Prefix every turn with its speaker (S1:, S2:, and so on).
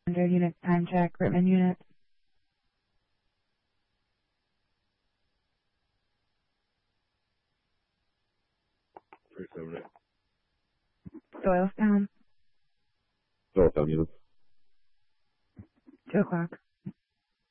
S1: 100 units time check, Rittman unit.
S2: 378.
S1: Doylestown,
S2: Doylestown units.
S1: 2 o'clock.